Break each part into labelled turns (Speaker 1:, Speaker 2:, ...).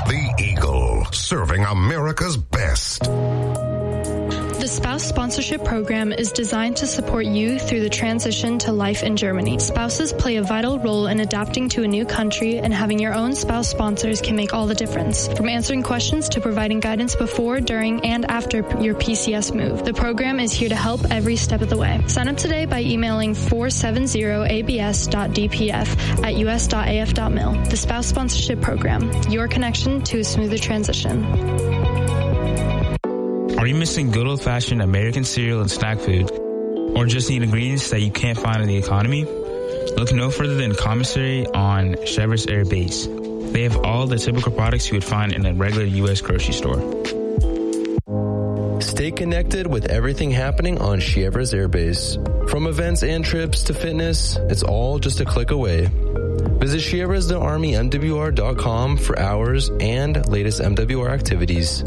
Speaker 1: The Eagle, serving America's best.
Speaker 2: The Spouse Sponsorship Program is designed to support you through the transition to life in Germany. Spouses play a vital role in adapting to a new country, and having your own spouse sponsors can make all the difference. From answering questions to providing guidance before, during, and after your PCS move, the program is here to help every step of the way. Sign up today by emailing 470abs.dpf@us.af.mil. The Spouse Sponsorship Program, your connection to a smoother transition.
Speaker 3: Are you missing good old-fashioned American cereal and snack food? Or just need ingredients that you can't find in the economy? Look no further than Commissary on Chevrolet's Air Base. They have all the typical products you would find in a regular U.S. grocery store.
Speaker 4: Stay connected with everything happening on Chevrolet's Air Base. From events and trips to fitness, it's all just a click away. Visit Chevrolet'sArmyMWR.com for hours and latest MWR activities.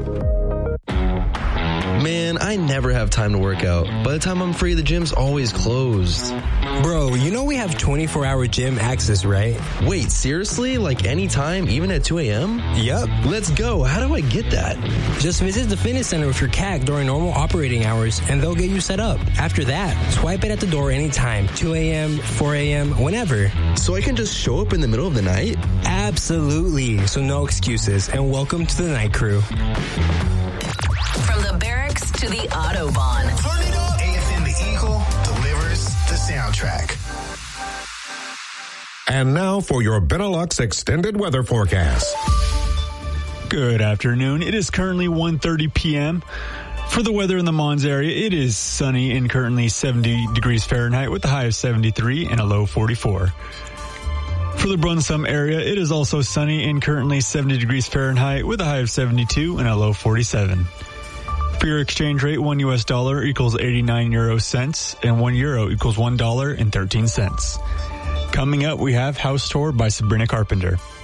Speaker 4: Man, I never have time to work out. By the time I'm free, the gym's always closed.
Speaker 5: Bro, you know we have 24-hour gym access, right?
Speaker 4: Wait, seriously? Like anytime, even at 2 a.m.?
Speaker 5: Yup.
Speaker 4: Let's go. How do I get that?
Speaker 5: Just visit the fitness center with your CAC during normal operating hours, and they'll get you set up. After that, swipe it at the door anytime, 2 a.m., 4 a.m., whenever.
Speaker 4: So I can just show up in the middle of the night?
Speaker 5: Absolutely. So no excuses, and welcome to the night crew.
Speaker 6: From the barracks to the Autobahn.
Speaker 7: Turn it up. AFM The Eagle delivers the soundtrack.
Speaker 1: And now for your Benelux extended weather forecast.
Speaker 8: Good afternoon. It is currently 1:30 p.m. For the weather in the Mons area, it is sunny and currently 70 degrees Fahrenheit with a high of 73 and a low 44. For the Brunsum area, it is also sunny and currently 70 degrees Fahrenheit with a high of 72 and a low 47. For your exchange rate, $1 US equals 89 euro cents and €1 equals $1.13. Coming up, we have House Tour by Sabrina Carpenter.